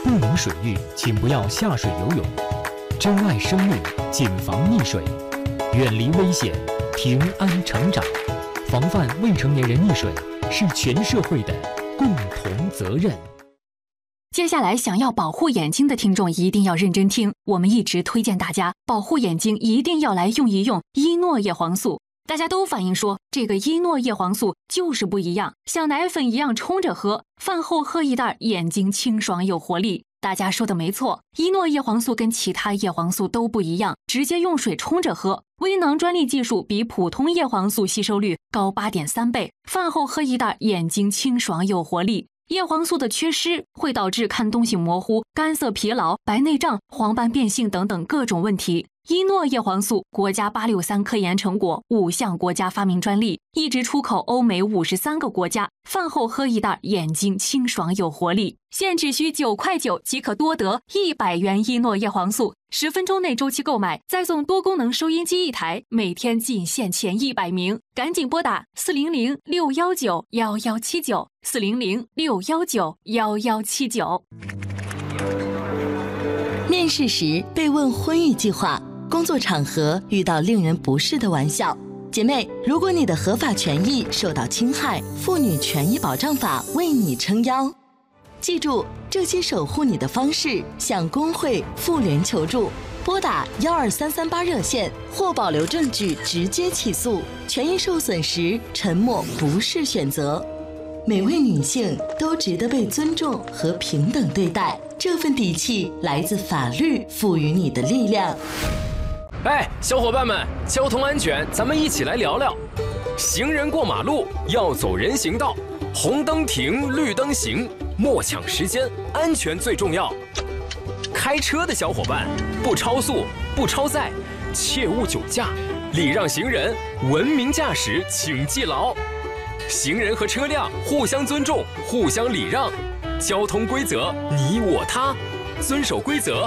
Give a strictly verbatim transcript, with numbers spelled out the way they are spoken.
不明水域，请不要下水游泳。珍爱生命，谨防溺水，远离危险，平安成长。防范未成年人溺水是全社会的共同责任。 接下来，想要保护眼睛的听众一定要认真听，我们一直推荐大家保护眼睛一定要来用一用伊诺叶黄素。大家都反映说，这个伊诺叶黄素就是不一样，像奶粉一样冲着喝，饭后喝一袋，眼睛清爽有活力。大家说的没错，伊诺叶黄素跟其他叶黄素都不一样，直接用水冲着喝。微囊专利技术比普通叶黄素吸收率高 八点三 倍，饭后喝一袋，眼睛清爽有活力。叶黄素的缺失会导致看东西模糊、干涩疲劳、白内障、黄斑变性等等各种问题。伊诺叶黄素国家八六三科研成果，五项国家发明专利，一直出口欧美五十三个国家。饭后喝一袋，眼睛清爽有活力。现只需九块九即可多得一百元伊诺叶黄素，十分钟内周期购买，再送多功能收音机一台，每天仅限前一百名，赶紧拨打四零零六一九一一七九四零零六一九一一七九。 面试时被问婚育计划，工作场合遇到令人不适的玩笑，姐妹，如果你的合法权益受到侵害，妇女权益保障法为你撑腰。记住，这些守护你的方式，向工会、妇联求助，拨打幺二三三八热线或保留证据直接起诉。权益受损时，沉默不是选择。每位女性都值得被尊重和平等对待，这份底气来自法律赋予你的力量。 哎，小伙伴们，交通安全，咱们一起来聊聊。行人过马路要走人行道，红灯停，绿灯行，莫抢时间，安全最重要。开车的小伙伴，不超速，不超载，切勿酒驾，礼让行人，文明驾驶，请记牢。行人和车辆互相尊重，互相礼让，交通规则你我他，遵守规则。